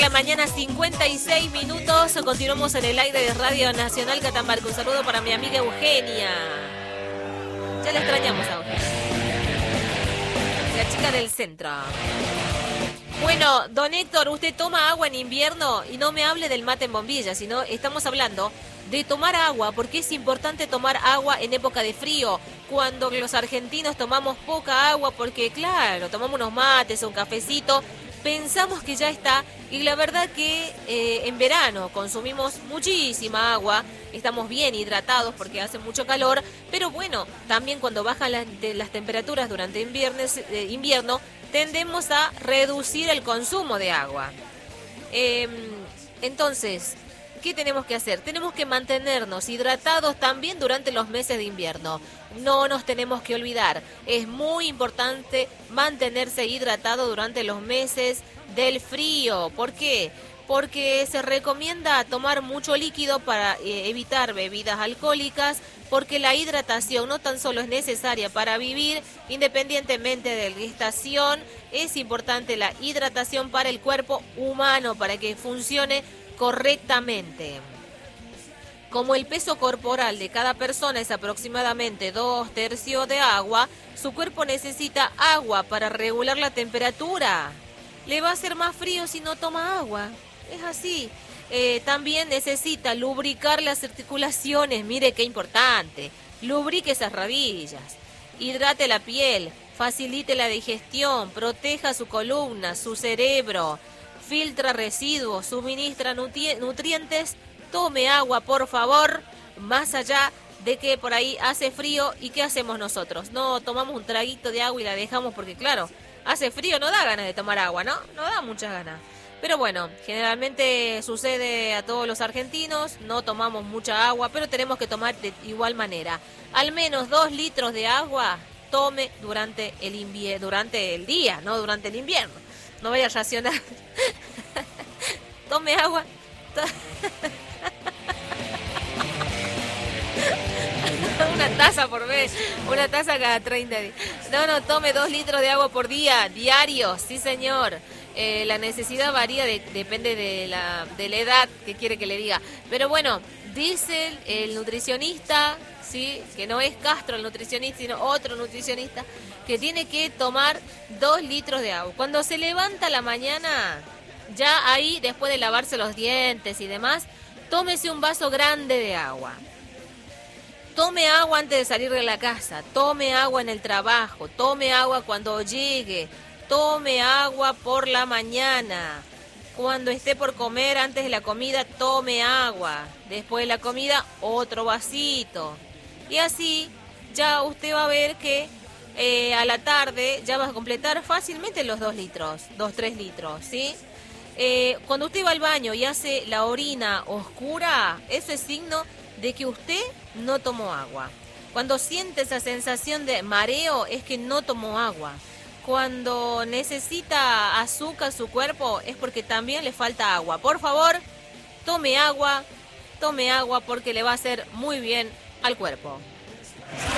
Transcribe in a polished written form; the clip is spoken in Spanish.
la mañana, 56 minutos. Continuamos en el aire de Radio Nacional Catamarca. Un saludo para mi amiga Eugenia. Ya la extrañamos a Eugenia, la chica del centro. Bueno, don Héctor, usted toma agua en invierno y no me hable del mate en bombilla, sino estamos hablando de tomar agua, porque es importante tomar agua en época de frío, cuando los argentinos tomamos poca agua, porque claro, tomamos unos mates o un cafecito, pensamos que ya está, y la verdad que en verano consumimos muchísima agua, estamos bien hidratados porque hace mucho calor, pero bueno, también cuando bajan las temperaturas durante invierno, tendemos a reducir el consumo de agua. Entonces, ¿qué tenemos que hacer? Tenemos que mantenernos hidratados también durante los meses de invierno. No nos tenemos que olvidar. Es muy importante mantenerse hidratado durante los meses del frío. ¿Por qué? Porque se recomienda tomar mucho líquido para evitar bebidas alcohólicas, porque la hidratación no tan solo es necesaria para vivir, independientemente de la estación, es importante la hidratación para el cuerpo humano, para que funcione correctamente. Como el peso corporal de cada persona es aproximadamente 2/3 de agua, su cuerpo necesita agua para regular la temperatura. Le va a hacer más frío si no toma agua. Es así. También necesita lubricar las articulaciones. Mire qué importante. Lubrique esas rodillas. Hidrate la piel. Facilite la digestión. Proteja su columna, su cerebro. Filtra residuos. Suministra nutrientes. Tome agua, por favor. Más allá de que por ahí hace frío. ¿Y qué hacemos nosotros? No tomamos un traguito de agua y la dejamos porque, claro, hace frío, no da ganas de tomar agua, ¿no? No da muchas ganas. Pero bueno, generalmente sucede a todos los argentinos, no tomamos mucha agua, pero tenemos que tomar de igual manera. Al menos 2 litros de agua tome durante el día, no durante el invierno. No vaya a racionar. Tome agua. Una taza por vez, una taza cada 30 días. No, tome 2 litros de agua por día, diario, sí señor. La necesidad varía, depende de la edad que quiere que le diga. Pero bueno, dice el nutricionista, sí, que no es Castro el nutricionista, sino otro nutricionista, que tiene que tomar 2 litros de agua. Cuando se levanta a la mañana, ya ahí, después de lavarse los dientes y demás, tómese un vaso grande de agua. Tome agua antes de salir de la casa, tome agua en el trabajo, tome agua cuando llegue, tome agua por la mañana. Cuando esté por comer, antes de la comida, tome agua. Después de la comida, otro vasito. Y así ya usted va a ver que a la tarde ya va a completar fácilmente los 2 litros, 3 litros, ¿sí? Cuando usted va al baño y hace la orina oscura, eso es signo de que usted no tomó agua. Cuando siente esa sensación de mareo, es que no tomó agua. Cuando necesita azúcar su cuerpo, es porque también le falta agua. Por favor, tome agua porque le va a hacer muy bien al cuerpo.